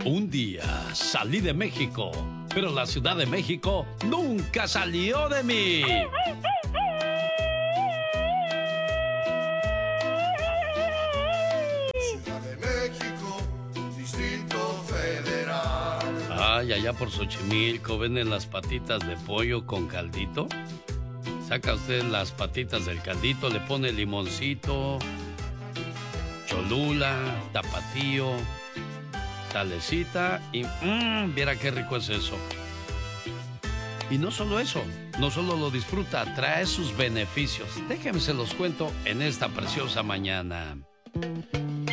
Un día salí de México, pero la Ciudad de México nunca salió de mí. Ciudad de México, Distrito Federal. Ay, allá por Xochimilco, ¿venden las patitas de pollo con caldito? Saca usted las patitas del caldito, le pone limoncito, cholula, tapatío, salecita y viera qué rico es eso. Y no solo eso, no solo lo disfruta, trae sus beneficios. Déjenme se los cuento en esta preciosa mañana. En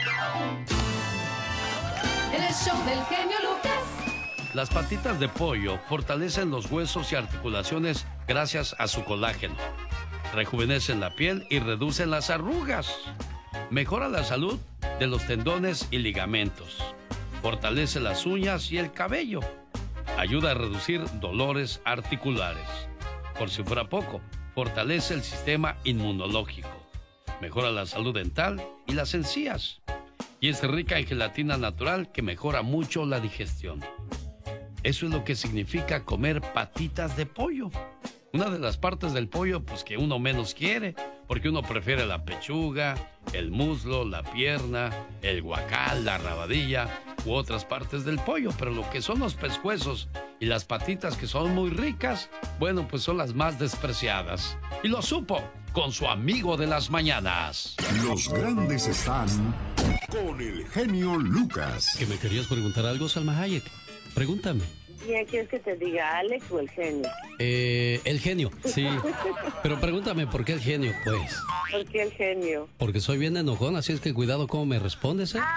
el show del genio Lucas. Las patitas de pollo fortalecen los huesos y articulaciones gracias a su colágeno. Rejuvenecen la piel y reducen las arrugas. Mejora la salud de los tendones y ligamentos. Fortalece las uñas y el cabello. Ayuda a reducir dolores articulares. Por si fuera poco, fortalece el sistema inmunológico. Mejora la salud dental y las encías. Y es rica en gelatina natural que mejora mucho la digestión. Eso es lo que significa comer patitas de pollo. Una de las partes del pollo, pues que uno menos quiere, porque uno prefiere la pechuga, el muslo, la pierna, el guacal, la rabadilla u otras partes del pollo. Pero lo que son los pescuezos y las patitas que son muy ricas, bueno, pues son las más despreciadas. Y lo supo con su amigo de las mañanas. Los grandes están con el genio Lucas. ¿Que me querías preguntar algo, Salma Hayek? Pregúntame. ¿Quién quieres que te diga, Alex o el genio? El genio, sí. Pero pregúntame por qué el genio, pues. ¿Por qué el genio? Porque soy bien enojón, así es que cuidado cómo me respondes, ¿eh?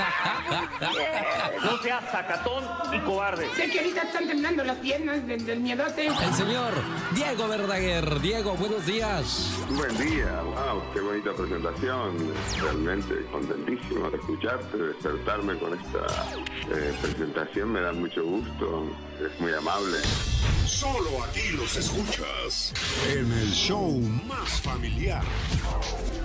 No seas sacatón y cobarde. Sé que ahorita están temblando las piernas del miedote. El señor Diego Verdaguer. Diego, buenos días. Buen día, wow, qué bonita presentación. Realmente contentísimo de escucharte, de despertarme con esta presentación. Me da mucho gusto, es muy amable. Solo aquí los escuchas en el show más familiar.